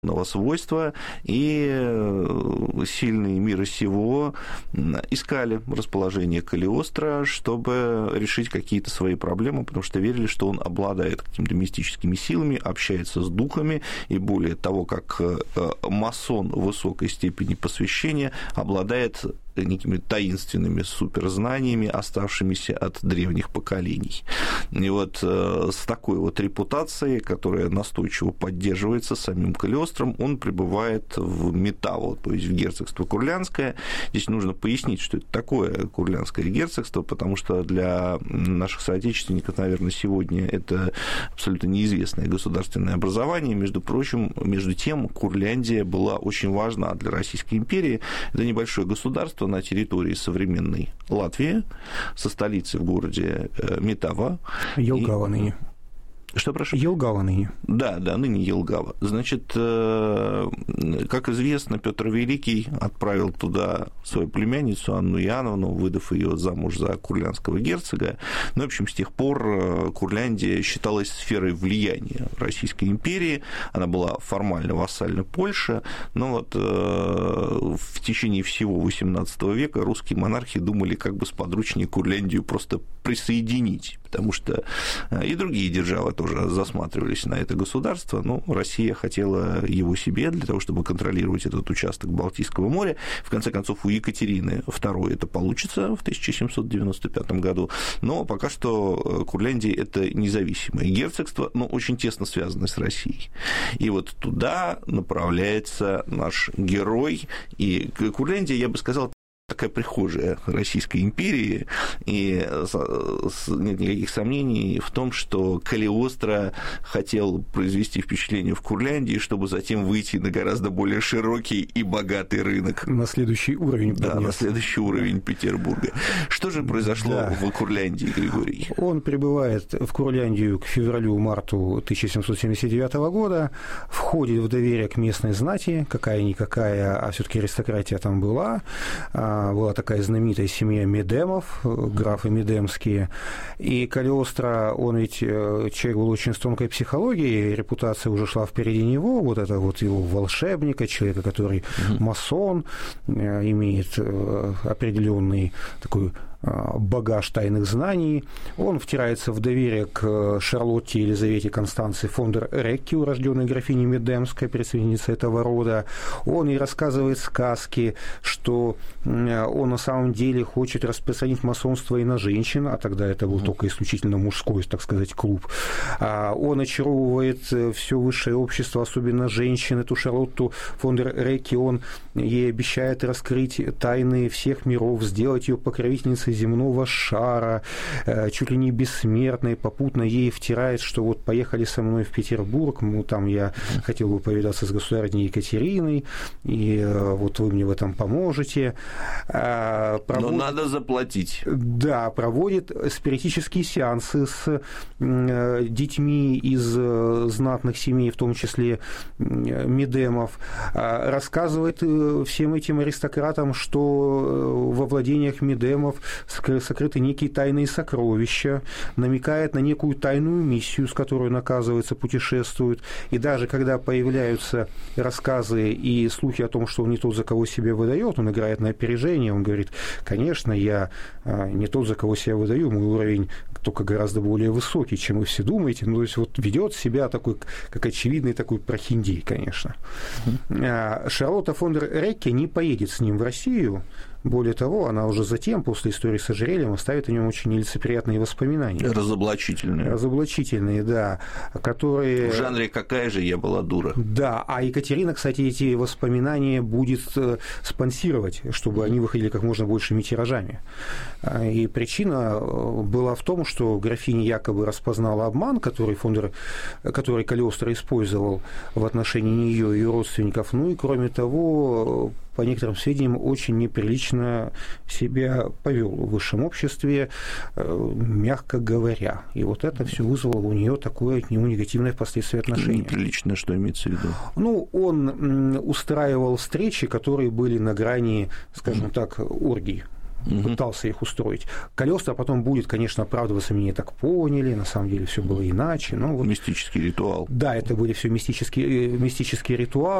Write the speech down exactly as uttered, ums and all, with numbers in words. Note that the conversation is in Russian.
свойства, и сильные мира сего искали расположение Калиостро, чтобы решить какие-то свои проблемы, потому что верили, что он обладает какими-то мистическими силами, общается с духами, и более того, как масон высокой степени посвящения, обладает некими таинственными суперзнаниями, оставшимися от древних поколений. И вот с такой вот репутацией, которая настойчиво поддерживается самим Калиостром, он прибывает в Метаву, то есть в герцогство Курляндское. Здесь нужно пояснить, что это такое Курляндское герцогство, потому что для наших соотечественников, наверное, сегодня это абсолютно неизвестное государственное образование. Между прочим, между тем, Курляндия была очень важна для Российской империи. Это небольшое государство на территории современной Латвии, со столицей в городе Метава. Елгава и... ныне. Что, прошу? Елгава ныне. Да, да, ныне Елгава. Значит, как известно, Петр Великий отправил туда свою племянницу Анну Иоанновну, выдав ее замуж за курляндского герцога. Ну, в общем, с тех пор Курляндия считалась сферой влияния Российской империи. Она была формально вассальна Польше, но вот в течение всего восемнадцатого века русские монархи думали, как бы сподручнее Курляндию просто присоединить, потому что и другие державы тоже засматривались на это государство, но Россия хотела его себе для того, чтобы контролировать этот участок Балтийского моря. В конце концов, у Екатерины второй это получится в тысяча семьсот девяносто пятом году, но пока что Курляндия – это независимое герцогство, но очень тесно связанное с Россией. И вот туда направляется наш герой, и Курляндия, я бы сказал, такая прихожая Российской империи, и нет никаких сомнений в том, что Калиостро хотел произвести впечатление в Курляндии, чтобы затем выйти на гораздо более широкий и богатый рынок. На следующий уровень. Да, подняться. На следующий уровень Петербурга. Что же произошло да. в Курляндии, Григорий? Он прибывает в Курляндию к февралю-марту тысяча семьсот семьдесят девятого года, входит в доверие к местной знати, какая-никакая, а все-таки аристократия там была. Была такая знаменитая семья Медемов, графы Медемские, и Калиостро, он ведь человек был очень с тонкой психологией, репутация уже шла впереди него, вот это вот его волшебника, человека, который масон, имеет определенный такой багаж тайных знаний. Он втирается в доверие к Шарлотте Елизавете Констанции фон дер Рекке, урожденной графиней Медемской, представительнице этого рода. Он ей рассказывает сказки, что он на самом деле хочет распространить масонство и на женщин, а тогда это был только исключительно мужской, так сказать, клуб. Он очаровывает все высшее общество, особенно женщин. Эту Шарлотту фон дер Рекке он ей обещает раскрыть тайны всех миров, сделать ее покровительницей земного шара, чуть ли не бессмертной, попутно ей втирает, что вот поехали со мной в Петербург, ну, там я хотел бы повидаться с государыней Екатериной, и вот вы мне в этом поможете. Проводит... Но надо заплатить. Да, проводит спиритические сеансы с детьми из знатных семей, в том числе Медемов, рассказывает всем этим аристократам, что во владениях Медемов сокрыты некие тайные сокровища, намекает на некую тайную миссию, с которой он, оказывается, путешествует. И даже когда появляются рассказы и слухи о том, что он не тот, за кого себя выдает, он играет на опережение, он говорит, конечно, я не тот, за кого себя выдаю, мой уровень только гораздо более высокий, чем вы все думаете. Ну, то есть вот ведет себя такой, как очевидный такой прохиндей, конечно. Mm-hmm. Шарлотта фон дер Рекке не поедет с ним в Россию. Более того, она уже затем, после истории с ожерельем, оставит о нем очень нелицеприятные воспоминания. Разоблачительные. Разоблачительные, да. Которые... В жанре «какая же я была дура». Да, а Екатерина, кстати, эти воспоминания будет спонсировать, чтобы они выходили как можно большими тиражами. И причина была в том, что графиня якобы распознала обман, который, фон дер... который Калиостро использовал в отношении нее и ее родственников. Ну и, кроме того, по некоторым сведениям, очень неприлично себя повел в высшем обществе, мягко говоря. И вот это все вызвало у нее такое к нему негативное впоследствии отношение. Неприлично, что имеется в виду? Ну, он устраивал встречи, которые были на грани, скажем так, оргий. угу. пытался их устроить. Калиостро потом будет, конечно, оправдываться, меня так поняли, на самом деле все было иначе. Но вот... Мистический ритуал. Да, это были все мистические, мистические ритуалы.